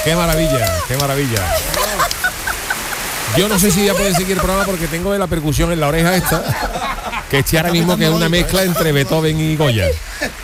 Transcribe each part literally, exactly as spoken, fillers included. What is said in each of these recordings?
qué maravilla, qué maravilla. Yo no sé si ya puede seguir el programa porque tengo la percusión en la oreja esta, que estoy ahora mismo que es una mezcla entre Beethoven y Goya. ¿Eh?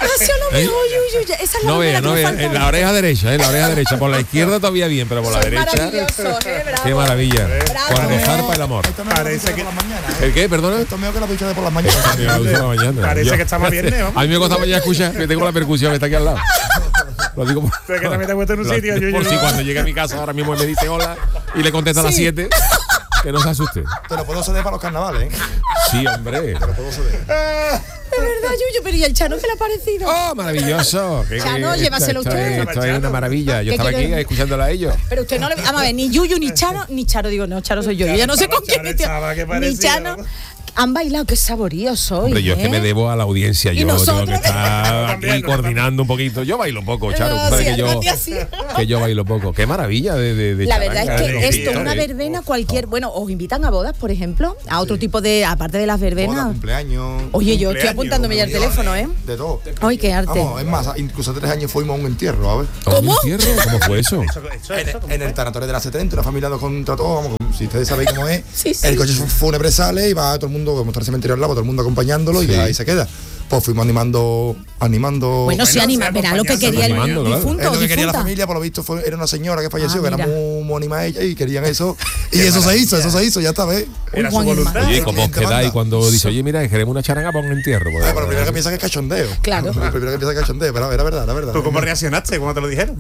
Esa es la no vea, no vea, en la oreja derecha, en la oreja derecha, por la izquierda todavía bien, pero por la Soy derecha. ¿eh? Qué maravilla. Bravo. Cuando zarpa el amor. Parece que por las mañanas, ¿eh? ¿El qué? Perdona. Esto es mejor que la ducha de por las mañanas. Parece Yo- que está más viernes, A mí me costaba ya escuchar que tengo la percusión que está aquí al lado. Lo digo por, Pero que también te he puesto en un lo- sitio. Yo, por yo, si yo. cuando llegue a mi casa ahora mismo me dice hola y le contesta a las siete, que no se asuste. Te lo puedo ceder para los carnavales, ¿eh? Sí, hombre. Te lo puedo ceder. De verdad, Yuyu, pero ¿y el Chano qué le ha parecido? ¡Oh, maravilloso! Que- Chano, esto- llévaselo esto usted. es- Esto es una maravilla. Yo ¿Qué estaba aquí quiere? escuchándola a ellos. Pero usted no le... Vamos a ver, ni Yuyu, ni Chano, ni Charo, digo, no, Charo soy yo. Yo ya no sé con quién Charo me tío. estaba, que Ni parecía, Chano. ¿no? Han bailado, qué saborío soy. Hombre, yo es que ¿eh? me debo a la audiencia. Y Yo tengo nosotros- que estar También, aquí ¿no? coordinando un poquito. Yo bailo poco, Charo. No, tú sabes sí, que, yo, Arcadia sí. que yo bailo poco. Qué maravilla de, de, de La verdad charanga, es de que los esto, pintores. una verbena, cualquier. Bueno, os invitan a bodas, por ejemplo, a otro tipo de. Aparte de las Boda, verbenas. cumpleaños. Oye, yo estoy cumpleaños, apuntándome ya el teléfono, ¿eh? De todo. Ay, qué arte. Vamos, es más, incluso hace tres años fuimos a un entierro, a ver. ¿Un entierro? ¿Cómo fue eso? Eso, eso, En, eso, en el tanatorio de la setenta, una familia nos contrató, vamos, como si ustedes sabéis cómo es. Sí, sí. El coche fúnebre sale y va todo el mundo, como está el cementerio al lado, todo el mundo acompañándolo y Sí. ahí se queda. Pues fuimos animando, animando. Bueno, sí, Bueno, anima, se verá lo que acompañando, quería el animando, claro. difunto. Es lo que quería la difunta. familia, por lo visto fue, era una señora que falleció, Ah, que era mira. muy, muy animada ella y querían eso. Y eso se hizo, eso se hizo, ya está, ¿ves? Era su Juan voluntad. Oye, el ¿cómo os cliente quedáis manda. cuando dice, oye, mira, queremos una charanga para un entierro? Pues, Ah, pero lo primero que piensa que es cachondeo. Claro. Lo primero que piensa que es cachondeo, pero era verdad, era verdad. ¿Tú cómo reaccionaste cuando te lo dijeron?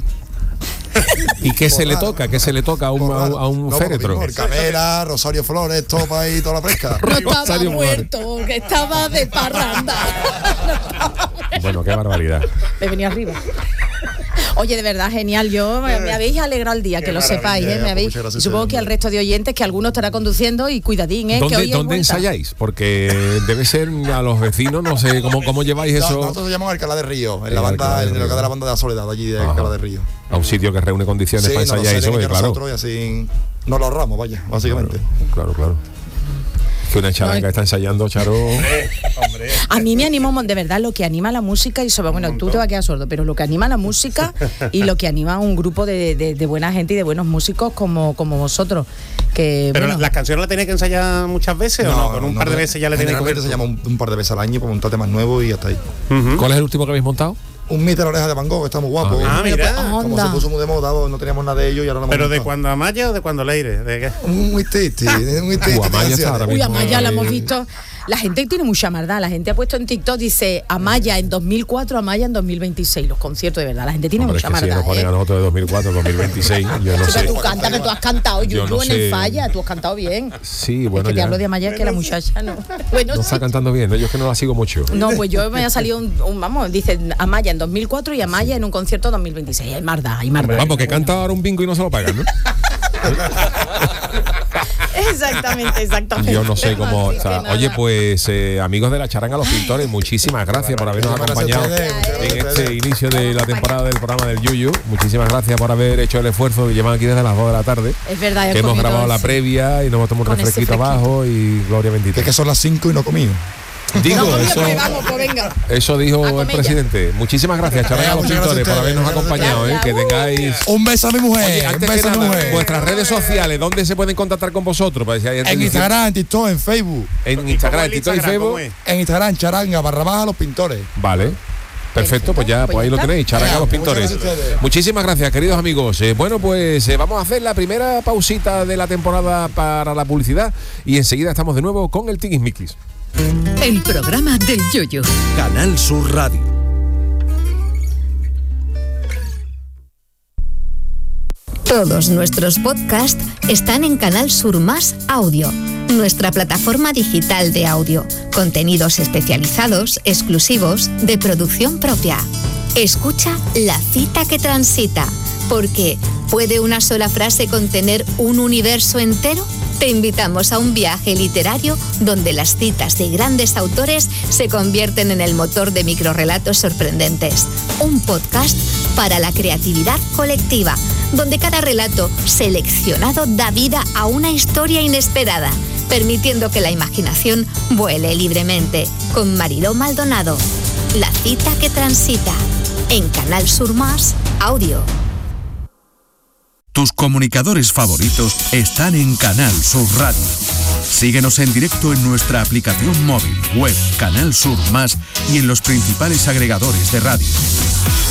¿Y qué se le Claro. toca? ¿Qué se le toca a un, a un, a un No, féretro? por Camela, Rosario Flores, Topa y toda la fresca. No estaba Rosario muerto, que estaba de parranda. Bueno, qué barbaridad. Me venía arriba. Oye, de verdad, genial. Yo me, me habéis alegrado el día, Qué que lo maravilla, sepáis, ¿eh? Me habéis, muchas gracias y supongo a que ustedes. al resto de oyentes, que alguno estará conduciendo y cuidadín, ¿eh? que ¿Dónde, hoy es ¿dónde vuelta. ensayáis? Porque debe ser a los vecinos, no sé, ¿cómo, cómo lleváis No, eso nosotros llamamos Alcalá de Río, en Sí, la banda, Alcalá de en el Río. local de la banda de la Soledad, allí de Ajá. Alcalá de Río. a un sitio que reúne condiciones para nos lo ensayar eso? ceden Porque, a claro, nosotros y así nos lo ahorramos, vaya, básicamente. claro, claro. Que una charanga está ensayando, Charo. Hombre. A mí me anima un mon- de verdad lo que anima la música y sobre, bueno, tú te vas a quedar sordo, pero lo que anima la música y lo que anima a un grupo de, de, de buena gente y de buenos músicos como, como vosotros. Que, Pero bueno, las canciones las tenéis que ensayar muchas veces o no, con un par de veces ya le tenéis que Generalmente se llama un, un par de veces al año para montar temas nuevos y hasta ahí. ¿Cuál es el último que habéis montado? Un mito de la oreja de Van Gogh, que está muy guapo. Ah, Ah, mira. Como Onda. se puso muy de moda, no teníamos nada de ello y ahora lo hemos ¿Pero de montado. cuando Amaya o de cuando Leire? ¿De qué? Muy triste, muy triste. Uh, Amaya está ahora uy, mismo. Amaya la hemos eh, visto. La gente tiene mucha maldad. La gente ha puesto en TikTok, dice Amaya en dos mil cuatro, Amaya en dos mil veintiséis. Los conciertos, de verdad. La gente tiene Hombre, es mucha que si maldad. nos ponen ¿eh? a nosotros de dos mil cuatro, dos mil veintiséis, yo no Sí, sé. pero tú cantas, pero tú has cantado, Yo Yuyu, no en sé. el falla, tú has cantado bien. Sí, Es bueno, que te ya. hablo de Amaya, es que la muchacha no. Bueno, No sí. está cantando bien, ¿no? Yo es que no la sigo mucho. No, pues yo me ha salido un, un- vamos, dice Amaya en dos mil cuatro y Amaya en un concierto dos mil veintiséis. Hay maldad, hay maldad. Vamos, que canta ahora un bingo y no se lo pagan, ¿no? Exactamente, exactamente. Yo no sé cómo Así que está. nada. Oye, pues eh, amigos de la charanga, los pintores, muchísimas gracias por habernos Muchas gracias a acompañado ustedes, muchas gracias en a este ustedes. inicio de la temporada del programa del Yuyu. Muchísimas gracias por haber hecho el esfuerzo que llevan aquí desde las dos de la tarde. Es verdad, Que he hemos comido grabado la ese- previa y nos hemos tomado un Con ese refresquito fresquito. abajo y gloria bendita. Que es que son las cinco y no he comido. Digo, No, comido, eso, pues vamos, pues venga. eso dijo A el comer presidente. Muchísimas gracias, charanga a los Muchas gracias pintores, por a ustedes, habernos muchas acompañado. gracias. eh, que tengáis. Un beso a mi mujer, Oye, un antes que beso a mi nada, mujer. vuestras redes sociales, ¿dónde se pueden contactar con vosotros? Para si hay En Instagram, en TikTok, en Facebook. En Instagram, ¿Y cómo en TikTok y el Instagram, Facebook. cómo es? En Instagram, charanga, barra baja los pintores. Vale. Perfecto, pues ya, Pues pues ahí ya lo está. tenéis, charanga a los Muchas pintores. gracias a ustedes. Muchísimas gracias, queridos amigos. Eh, bueno, pues eh, vamos a hacer la primera pausita de la temporada para la publicidad y enseguida estamos de nuevo con el Tiquismiquis. El programa del Yoyo. Canal Sur Radio. Todos nuestros podcasts están en Canal Sur Más Audio, nuestra plataforma digital de audio, contenidos especializados, exclusivos, de producción propia. Escucha La cita que transita, porque ¿puede una sola frase contener un universo entero? Te invitamos a un viaje literario donde las citas de grandes autores se convierten en el motor de microrrelatos sorprendentes. Un podcast para la creatividad colectiva, donde cada relato seleccionado da vida a una historia inesperada, permitiendo que la imaginación vuele libremente. Con Mariló Maldonado. La cita que transita. En Canal Sur Más Audio. Tus comunicadores favoritos están en Canal Sur Radio. Síguenos en directo en nuestra aplicación móvil, web, Canal Sur Más y en los principales agregadores de radio.